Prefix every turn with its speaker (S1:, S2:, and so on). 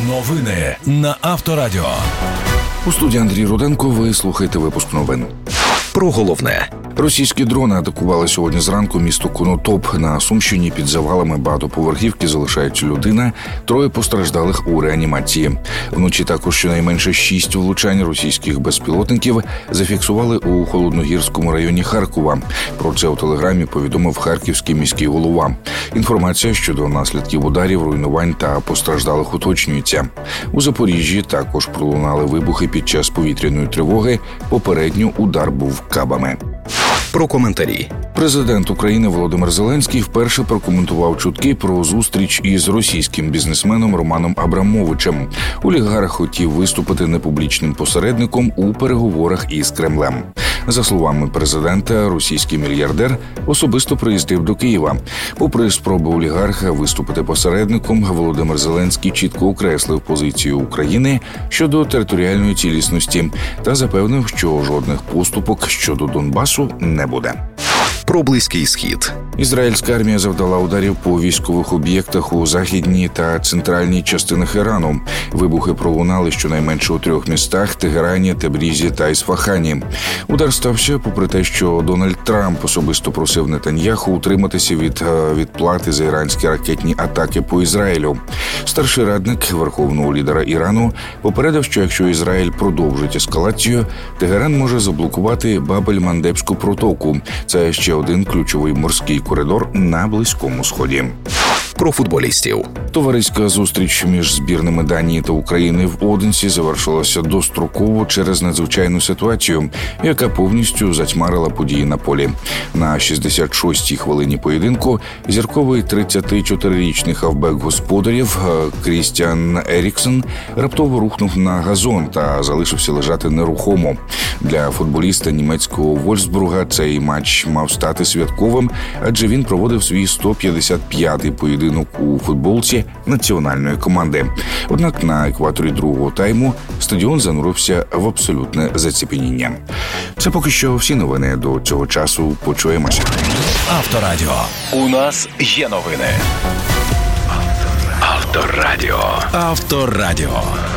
S1: Новини на Авторадіо.
S2: У студії Андрій Руденко. Ви слухаєте випуск новин.
S3: Про головне.
S2: Російські дрони атакували сьогодні зранку місто Конотоп. На Сумщині під завалами багатоповерхівки залишається людина, 3 постраждалих у реанімації. Вночі також щонайменше 6 влучань російських безпілотників зафіксували у Холодногірському районі Харкова. Про це у Телеграмі повідомив харківський міський голова. Інформація щодо наслідків ударів, руйнувань та постраждалих уточнюється. У Запоріжжі також пролунали вибухи під час повітряної тривоги. Попередньо удар був кабами.
S3: Про коментарі.
S2: Президент України Володимир Зеленський вперше прокоментував чутки про зустріч із російським бізнесменом Романом Абрамовичем. Олігарх хотів виступити непублічним посередником у переговорах із Кремлем. За словами президента, російський мільярдер особисто приїздив до Києва. Попри спроби олігарха виступити посередником, Володимир Зеленський чітко окреслив позицію України щодо територіальної цілісності та запевнив, що жодних поступок щодо Донбасу не буде.
S3: Про Близький Схід.
S2: Ізраїльська армія завдала ударів по військових об'єктах у західній та центральній частинах Ірану. Вибухи пролунали щонайменше у 3 містах – Тегерані, Тебрізі та Ісфахані. Удар стався попри те, що Дональд Трамп особисто просив Нетаньяху утриматися від відплати за іранські ракетні атаки по Ізраїлю. Старший радник верховного лідера Ірану попередив, що якщо Ізраїль продовжить ескалацію, Тегеран може заблокувати Бабель-Мандебську протоку. Це ще один ключовий морський коридор на Близькому Сході.
S3: Про футболістів.
S2: Товариська зустріч між збірними Данії та України в Оденсі завершилася достроково через надзвичайну ситуацію, яка повністю затьмарила події на полі. На 66-й хвилині поєдинку зірковий 34-річний хавбек господарів Крістіан Еріксен раптово рухнув на газон та залишився лежати нерухомо. Для футболіста німецького Вольфсбурга цей матч мав стати святковим, адже він проводив свій 155-й поєдинок у футболці національної команди. Однак на екваторі другого тайму стадіон занурився в абсолютне заціпеніння. Це поки що всі новини до цього часу. Почуємося.
S1: Авторадіо. У нас є новини. Авторадіо.